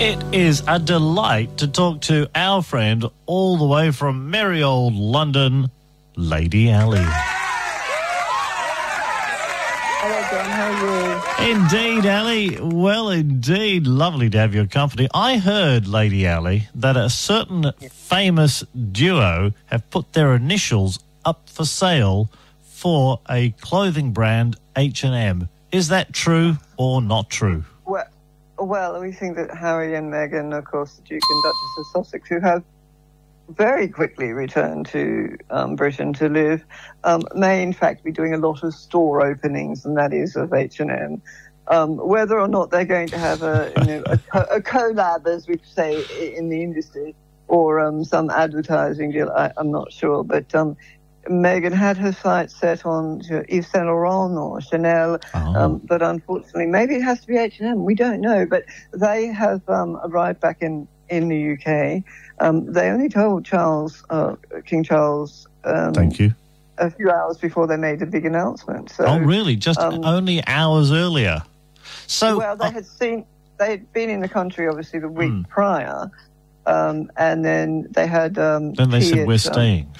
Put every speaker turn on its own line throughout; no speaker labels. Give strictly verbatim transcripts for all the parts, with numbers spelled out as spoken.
It is a delight to talk to our friend all the way from merry old London, Lady Ali.
Hello, John. How are you?
Indeed, Ali. Well, indeed. Lovely to have your company. I heard, Lady Ali, that a certain famous duo have put their initials up for sale for a clothing brand, H and M. Is that true or not true?
Well, well, we think that Harry and Meghan, of course, the Duke and Duchess of Sussex, who have very quickly returned to um, Britain to live, um, may in fact be doing a lot of store openings, and that is of H and M. Um, whether or not they're going to have a, you know, a, co- a collab, as we say in the industry, or um, some advertising deal, I, I'm not sure. But um, Meghan had her sights set on Yves Saint Laurent or Chanel, oh. um, but unfortunately, maybe it has to be H and M. We don't know. But they have um, arrived back in, in the U K. Um, they only told Charles, uh, King Charles, um,
Thank you,
a few hours before they made a big announcement. So,
oh, really? Just
um,
only hours earlier. So,
well, they
uh,
had seen they had been in the country obviously the week
hmm.
prior, um, and then they had. Um,
then they
tea
said
at,
we're
um,
staying.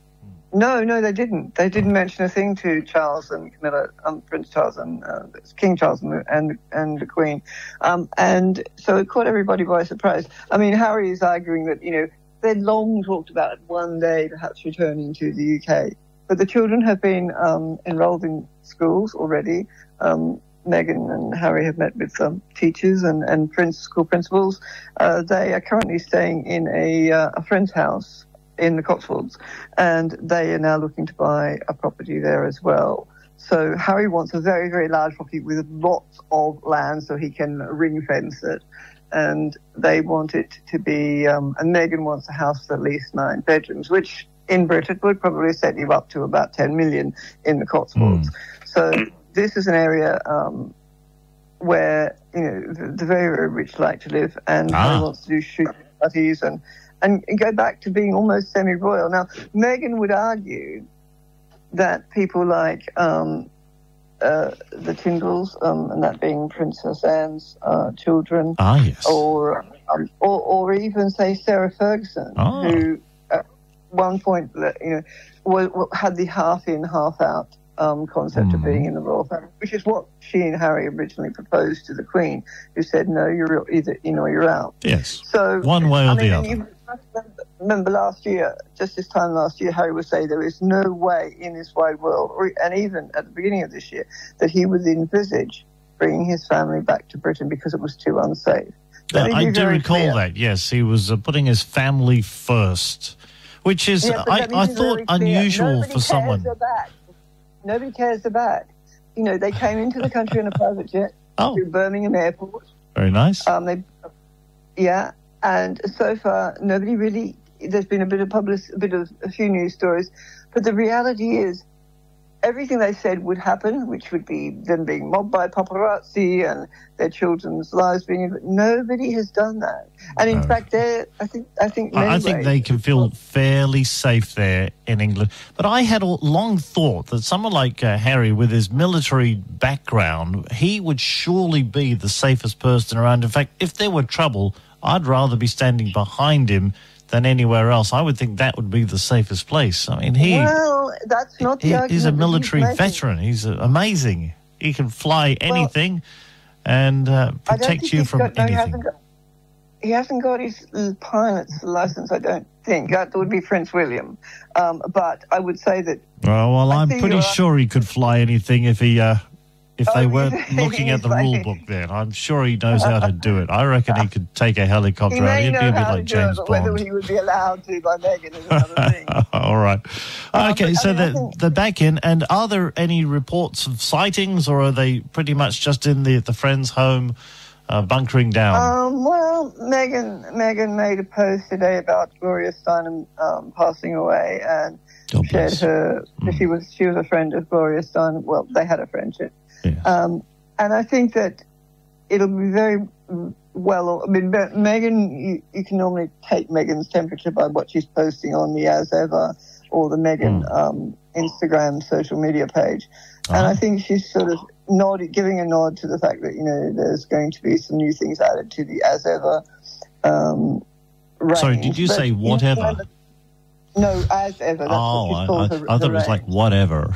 No, no, they didn't. They didn't mention a thing to Charles and Camilla, um, Prince Charles and uh, King Charles and the, and, and the Queen, um, and so it caught everybody by surprise. I mean, Harry is arguing that you know they'd long talked about one day perhaps returning to the U K, but the children have been um, enrolled in schools already. Um, Meghan and Harry have met with some teachers and, and prince, school principals. Uh, they are currently staying in a, uh, a friend's house in the Cotswolds, and they are now looking to buy a property there as well. So Harry wants a very, very large property with lots of land so he can ring fence it. And they want it to be, um, and Meghan wants a house with at least nine bedrooms, which in Britain would probably set you up to about ten million in the Cotswolds. Mm. So this is an area um, where, you know, the, the very, very rich like to live, and ah. Harry wants to do shooting parties and, and go back to being almost semi-royal. Now, Meghan would argue that people like um, uh, the Tyndalls, um, and that being Princess Anne's uh, children,
ah, yes.
or, um, or or even, say, Sarah Ferguson, ah. who at one point, you know, was, had the half-in, half-out Um, concept mm. of being in the royal family, which is what she and Harry originally proposed to the Queen, who said, no, you're either in or you're out.
Yes.
So
one way or
I mean,
the other.
You remember, remember last year, just this time last year, Harry would say there is no way in this wide world, or, and even at the beginning of this year, that he would envisage bringing his family back to Britain because it was too unsafe.
Uh, I do recall clear. that, yes. He was uh, putting his family first, which is,
yeah,
I, I thought, unusual
Nobody
for someone.
Nobody cares about. You know, they came into the country on a private jet
oh.
to Birmingham Airport.
Very nice.
Um, they, yeah, and so far nobody really. There's been a bit of public, a bit of a few news stories, but the reality is, everything they said would happen, which would be them being mobbed by paparazzi and their children's lives being. Nobody has done that, and in no. fact, they I think, I think,
I, I think
ways,
they can feel fairly safe there in England. But I had long thought that someone like uh, Harry, with his military background, he would surely be the safest person around. In fact, if there were trouble, I'd rather be standing behind him than anywhere else. I would think that would be the safest place. I mean, he
well, that's not the
he, he's a military he's veteran. He's uh, amazing. He can fly anything well, and uh, protect you from
got, no,
anything.
He hasn't, got, he hasn't got his pilot's license, I don't think. That would be Prince William. Um, but I would say that...
Well, well I'm pretty sure he could fly anything if he... Uh, If they oh, weren't looking at the like, rule book then. I'm sure he knows how to do it. I reckon he could take a helicopter out. He'd be a bit like James
it,
Bond.
Whether he would be allowed to by Meghan is another thing.
All right. Okay, um, so I mean, the, think... the back in, and are there any reports of sightings, or are they pretty much just in the, the friend's home uh, bunkering down?
Um, well, Meghan, Meghan made a post today about Gloria Steinem um, passing away, and God shared bless. her... Mm. She was She was a friend of Gloria Steinem. Well, they had a friendship.
Yeah.
Um, and I think that it'll be very well. I mean, Meghan, you, you can normally take Meghan's temperature by what she's posting on the As Ever or the Meghan mm. um, Instagram social media page. Uh-huh. And I think she's sort of nod, giving a nod to the fact that, you know, there's going to be some new things added to the as ever um, range.
Sorry, did you
but,
say whatever?
You know, no, as ever. That's
oh,
what she's
I,
called
I,
her,
I thought it was
range.
like whatever.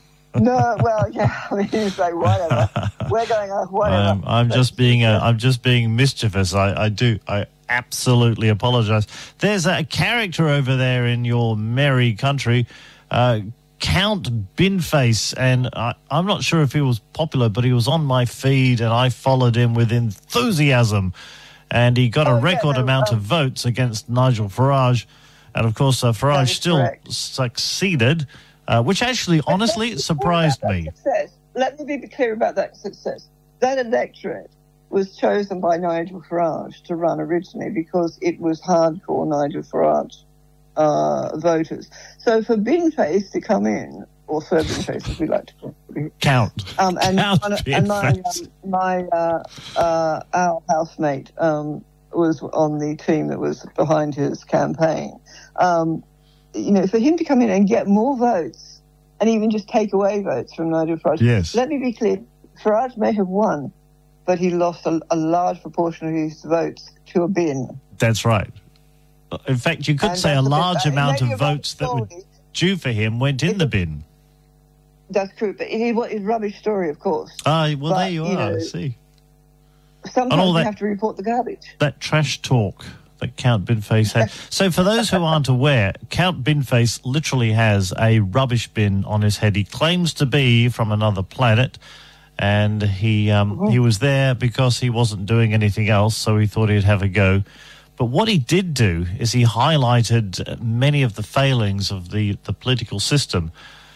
No, well, yeah, I mean, it's like whatever. We're going on whatever.
I'm, I'm just being a, I'm just being mischievous. I, I do. I absolutely apologise. There's a character over there in your merry country, uh, Count Binface, and I, I'm not sure if he was popular, but he was on my feed, and I followed him with enthusiasm, and he got
oh,
a record
yeah, no,
amount
um,
of votes against Nigel Farage, and of course uh, Farage still
correct.
succeeded. Uh, which actually,
But
honestly,
let's be
surprised
clear about
me.
that success. Let me be clear about that success. That electorate was chosen by Nigel Farage to run originally because it was hardcore Nigel Farage uh, voters. So for Binface to come in, or Sir Binface as we like to call him,
Count.
um, and,
Count
and, and my, um, my uh, uh, our housemate um, was on the team that was behind his campaign. Um, You know, for him to come in and get more votes and even just take away votes from Nigel Farage.
Yes.
Let me be clear. Farage may have won, but he lost a, a large proportion of his votes to a bin.
That's right. In fact, you could
And
say a
that's a bit
large
bad.
amount
Maybe
of
a rubbish
votes that were
story.
due for him went in
It's
the
a-
bin.
That's true, but it is what is rubbish story, of course.
Ah, well,
But,
there you
you
are.
know,
I see.
Sometimes
all
you
that-
have to report the garbage.
That trash talk that Count Binface had. So for those who aren't aware, Count Binface literally has a rubbish bin on his head. He claims to be from another planet, and he um,
Mhm.
he was there because he wasn't doing anything else, so he thought he'd have a go. But what he did do is he highlighted many of the failings of the, the political system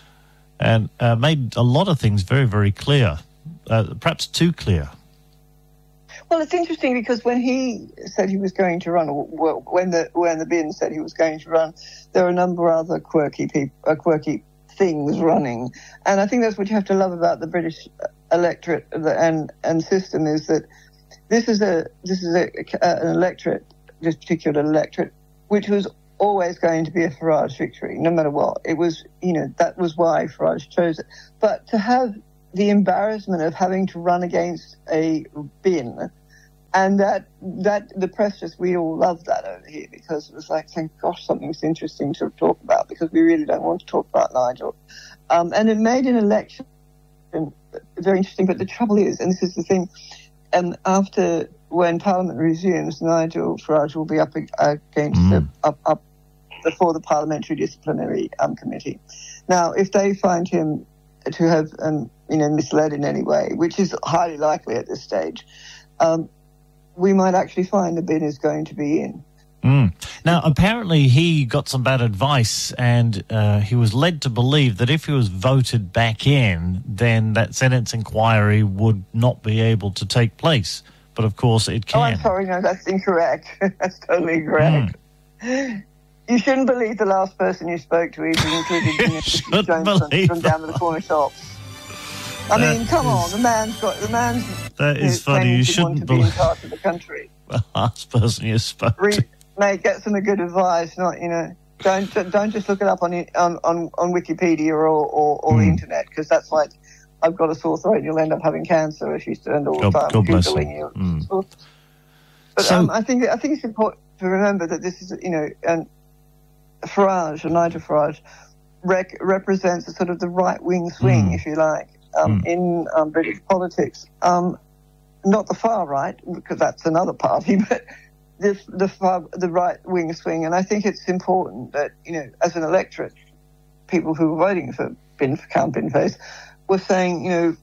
and uh, made a lot of things very, very clear, uh, perhaps too clear.
Well, it's interesting because when he said he was going to run, or well, when the when the bin said he was going to run, there were a number of other quirky people, uh, quirky things running, and I think that's what you have to love about the British electorate and and system is that this is a this is a, a, an electorate, this particular electorate, which was always going to be a Farage victory, no matter what. It was, you know, that was why Farage chose it. But to have the embarrassment of having to run against a bin. And that, that the press just, we all loved that over here because it was like, thank gosh, something's interesting to talk about because we really don't want to talk about Nigel. Um, and it made an election very interesting. But the trouble is, and this is the thing, um, after when Parliament resumes, Nigel Farage will be up against
Mm.
the, up, up before the Parliamentary Disciplinary um, Committee. Now, if they find him to have, um, you know, misled in any way, which is highly likely at this stage, um, we might actually find the bin is going to be in.
Mm. Now, apparently he got some bad advice and uh, he was led to believe that if he was voted back in, then that Senate's inquiry would not be able to take place. But, of course, it can.
Oh, I'm sorry, no, that's incorrect. That's totally incorrect. Mm. You shouldn't believe the last person you spoke to, even including you know,
Shouldn't
Jones from,
believe
from down at the corner shops. I
That
mean, come
is-
on, the man's got the man's.
That
you know,
is funny.
claiming
You
to want
shouldn't
to be in
believe
charge of the country.
the last person you spoke to.
Read, mate, get some good advice. Not you know, don't don't just look it up on on on, on Wikipedia or or, or
Mm.
the internet because that's like I've got a sore throat and you'll end up having cancer if you spend all the
God-
time
God bless
googling
him.
you.
Mm.
But
So-
um, I think I think it's important to remember that this is you know and Farage or Nigel Farage rec- represents a sort of the right wing swing,
Mm.
if you like, um,
Mm.
in um, British politics. Um, not the far right, because that's another party, but the the far, the right wing swing. And I think it's important that you know, as an electorate, people who were voting for Bin for Count Binface were saying, you know,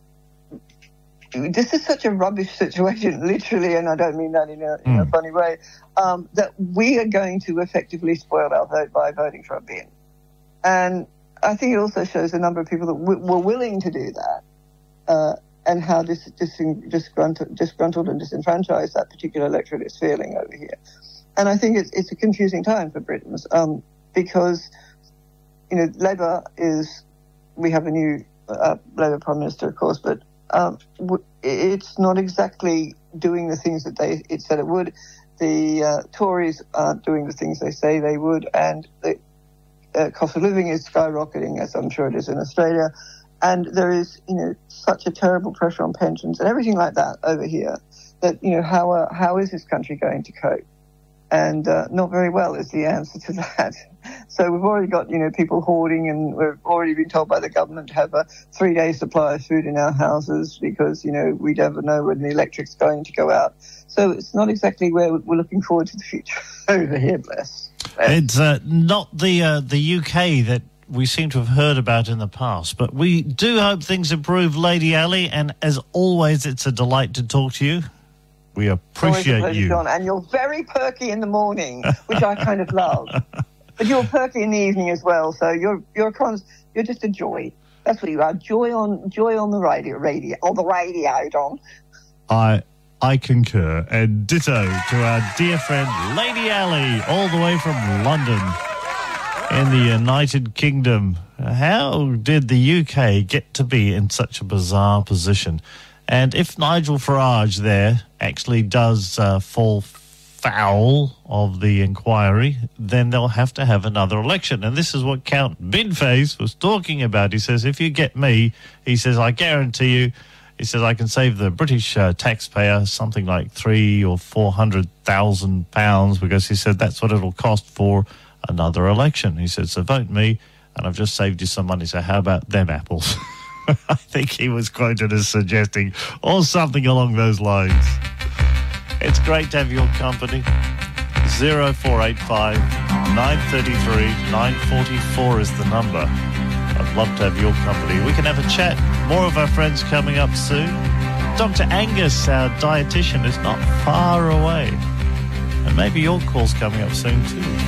this is such a rubbish situation, literally, and I don't mean that in a, in a
Mm.
funny way, um, that we are going to effectively spoil our vote by voting for a bin. And I think it also shows a number of people that w- were willing to do that uh, and how dis- dis- disgruntled, disgruntled and disenfranchised that particular electorate is feeling over here. And I think it's, it's a confusing time for Britons um, because, you know, Labour is, we have a new uh, Labour Prime Minister, of course, but Um, w- it's not exactly doing the things that they it said it would. The uh, Tories aren't doing the things they say they would, and the uh, cost of living is skyrocketing, as I'm sure it is in Australia. And there is, you know, such a terrible pressure on pensions and everything like that over here that, you know, how uh, how is this country going to cope? And uh, not very well is the answer to that. So we've already got, you know, people hoarding, and we've already been told by the government to have a three-day supply of food in our houses because, you know, we never know when the electric's going to go out. So it's not exactly where we're looking forward to the future over here, bless. bless.
It's uh, not the uh, the U K that we seem to have heard about in the past, but we do hope things improve, Lady Ali, and as always, it's a delight to talk to you. We appreciate
pleasure,
you.
John. And you're very perky in the morning, which I kind of love. But you're perky in the evening as well, so you're you're cons- you're just a joy. That's what you are. Joy on joy on the radio, radio on the radio, Don.
I I concur, and ditto to our dear friend Lady Ali, all the way from London, in the United Kingdom. How did the U K get to be in such a bizarre position? And if Nigel Farage there actually does uh, fall foul of the inquiry, then they'll have to have another election. And this is what Count Binface was talking about. He says, if you get me, he says, I guarantee you, he says, I can save the British uh, taxpayer something like three or four hundred thousand pounds, because he said that's what it'll cost for another election. He said, so vote me, and I've just saved you some money. So how about them apples? I think he was quoted as suggesting, or something along those lines. It's great to have your company. zero four eight five, nine three three, nine four four is the number. I'd love to have your company. We can have a chat. More of our friends coming up soon. Doctor Angus, our dietitian, is not far away. And maybe your call's coming up soon too.